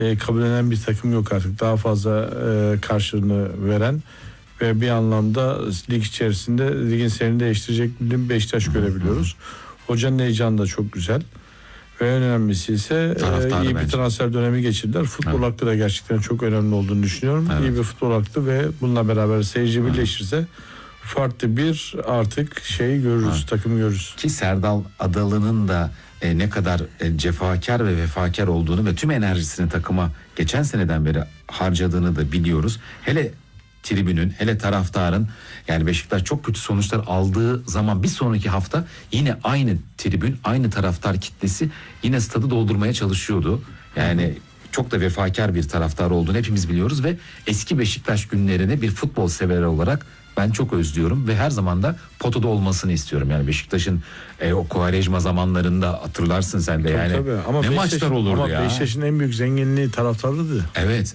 kabullenen bir takım yok artık. Daha fazla karşılığını veren ve bir anlamda lig içerisinde ligin seyrini değiştirecek bir Beşiktaş görebiliyoruz. Hocanın heyecanı da çok güzel. Ve en önemlisi ise iyi bir transfer dönemi geçirdiler. Futbol hakkı da gerçekten çok önemli olduğunu düşünüyorum. Evet. İyi bir futbol hakkı ve bununla beraber seyirci birleşirse farklı bir artık görürüz, takım görürüz. Ki Serdal Adalı'nın da ne kadar cefakar ve vefakar olduğunu ve tüm enerjisini takıma geçen seneden beri harcadığını da biliyoruz. Hele tribünün, hele taraftarın, yani Beşiktaş çok kötü sonuçlar aldığı zaman bir sonraki hafta yine aynı tribün, aynı taraftar kitlesi yine stadı doldurmaya çalışıyordu. Yani çok da vefakar bir taraftar olduğunu hepimiz biliyoruz ve eski Beşiktaş günlerini bir futbol sever olarak ben çok özlüyorum ve her zaman da potada olmasını istiyorum. Yani Beşiktaş'ın o Quaresma zamanlarında hatırlarsın sen de yani. Tabii. Ama ne maçlar olurdu ya. Ama Beşiktaş'ın en büyük zenginliği taraftarıydı.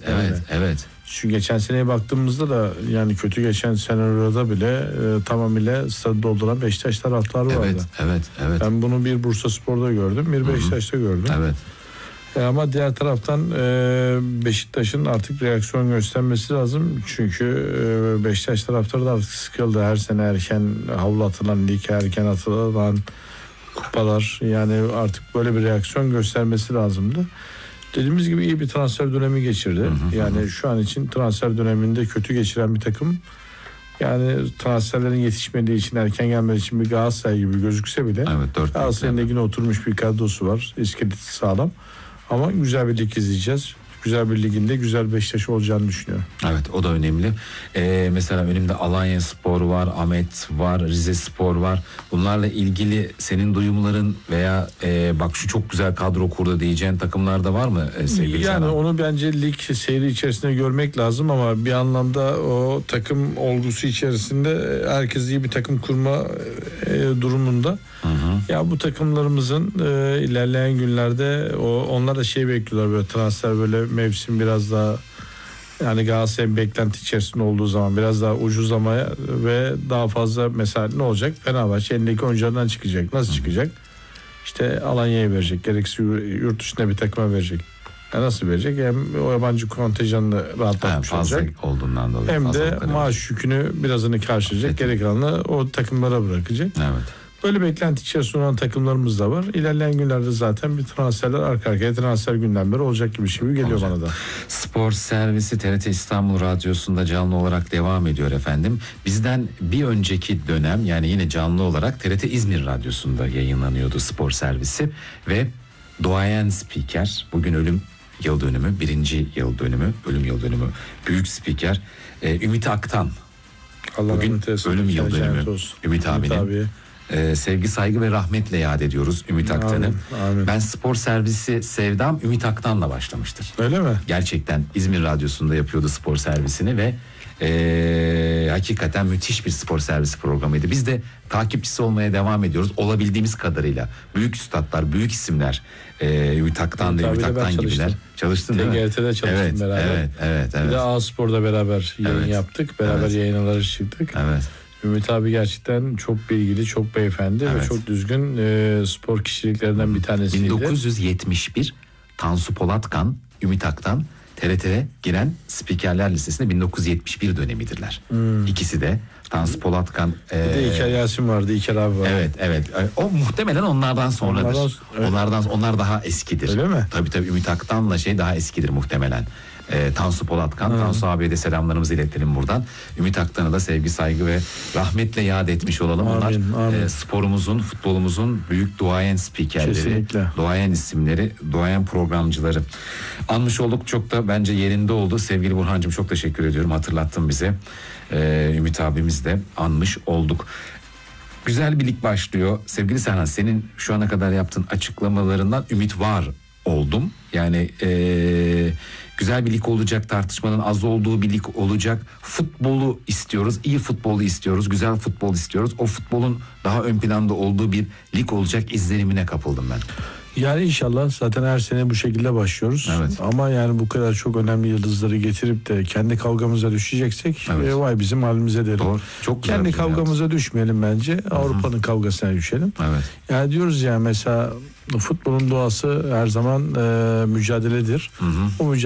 Evet. Şu geçen seneye baktığımızda da yani kötü geçen senaryoda bile tamamıyla stadı dolduran Beşiktaş taraftarı vardı. Evet. Ben bunu bir Bursaspor'da gördüm, bir Beşiktaş'ta gördüm. Evet. Ama diğer taraftan Beşiktaş'ın artık reaksiyon göstermesi lazım. Çünkü Beşiktaş taraftarı da artık sıkıldı. Her sene erken havlu atılan lig, erken atılan kupalar. Yani artık böyle bir reaksiyon göstermesi lazımdı. Dediğimiz gibi iyi bir transfer dönemi geçirdi. Yani şu an için transfer döneminde kötü geçiren bir takım. Yani transferlerin yetişmediği için, erken gelmediği için bir Galatasaray gibi gözükse bile Galatasaray'ın ligine oturmuş bir kadrosu var. İskeleti sağlam. Ama güzel bir lig izleyeceğiz. Güzel bir liginde güzel Beşiktaş olacağını düşünüyorum. Evet, o da önemli. Mesela önümde Alanyaspor var, Ahmet var, Rizespor var. Bunlarla ilgili senin duyumların veya bak şu çok güzel kadro kurdu diyeceğin takımlar da var mı sevgili Yani sana? onu bence lig seyri içerisinde görmek lazım ama bir anlamda o takım olgusu içerisinde herkes iyi bir takım kurma durumunda. Ya bu takımlarımızın ilerleyen günlerde onlar da bekliyorlar, böyle transfer, böyle mevsim biraz daha, yani Galatasaray'ın beklenti içerisinde olduğu zaman biraz daha ucuzlamaya ve daha fazla, mesela ne olacak? Fenerbahçe elindeki oyunculardan çıkacak. Nasıl çıkacak? İşte Alanya'ya verecek. Gerekirse yurt dışında bir takıma verecek. Nasıl verecek? Hem o yabancı kontenjanını rahatlatmış olacak. Olduğundan dolayı. Hem de maaş yükünü birazını karşılayacak. Geri kalanını o takımlara bırakacak. Evet. Böyle beklenti içerisinde olan takımlarımız da var. İlerleyen günlerde zaten bir transferler arka arkaya transfer gündemleri olacak gibi geliyor bana da. Spor servisi TRT İstanbul Radyosu'nda canlı olarak devam ediyor efendim. Bizden bir önceki dönem, yani yine canlı olarak TRT İzmir Radyosu'nda yayınlanıyordu spor servisi ve doğayan spiker, bugün ölüm yıl dönümü, ölüm yıl dönümü, büyük spiker Ümit Aktan. Allah bugün ölüm yıl dönümü Ümit abinin. Sevgi, saygı ve rahmetle yad ediyoruz Ümit Aktan'ı. Ben spor servisi sevdam Ümit Aktan'la başlamıştır. Öyle mi? Gerçekten İzmir Radyosu'nda yapıyordu spor servisini ve hakikaten müthiş bir spor servisi programıydı. Biz de takipçisi olmaya devam ediyoruz olabildiğimiz kadarıyla. Büyük üstadlar, büyük isimler, Ümit Aktan gibiler. Çalıştın değil mi? TGRT'de çalıştım beraber. Evet. Bir de A-Spor'da beraber yayın yaptık. Beraber yayınlara çıktık. Evet. Ümit abi gerçekten çok bilgili, çok beyefendi ve çok düzgün spor kişiliklerinden bir tanesiydi. 1971 Tansu Polatkan, Ümit Aktan TRT'ye giren spikerler listesinde 1971 dönemidirler. İkisi de Tansu Polatkan. Bir de İlker Yasin vardı, İlker abi var. Evet. O muhtemelen onlardan sonradır. Onlar daha eskidir. Öyle mi? Tabii Ümit Aktan'la daha eskidir muhtemelen. Tansu Polatkan, Tansu abiye de selamlarımızı iletelim buradan. Ümit Aktan'ı da sevgi, saygı ve rahmetle yad etmiş olalım. Amin. Sporumuzun, futbolumuzun büyük duayen spikerleri, kesinlikle, duayen isimleri, duayen programcıları. Anmış olduk, çok da bence yerinde oldu. Sevgili Burhan'cığım, çok teşekkür ediyorum, hatırlattın bize. Ümit abimiz de anmış olduk. Güzel bir lig başlıyor. Sevgili Serhan, senin şu ana kadar yaptığın açıklamalarından ümit var oldum. Yani güzel bir lig olacak, tartışmanın az olduğu bir lig olacak. Futbolu istiyoruz, iyi futbolu istiyoruz, güzel futbol istiyoruz. O futbolun daha ön planda olduğu bir lig olacak izlenimine kapıldım ben. Yani inşallah zaten her sene bu şekilde başlıyoruz. Evet. Ama yani bu kadar çok önemli yıldızları getirip de kendi kavgamıza düşeceksek Evet. Vay bizim halimize derim. Doğru. Çok güzel Kendi bir cümle kavgamıza düşmeyelim bence. Avrupa'nın kavgasına düşelim. Evet. Yani diyoruz ya mesela futbolun doğası her zaman mücadeledir. O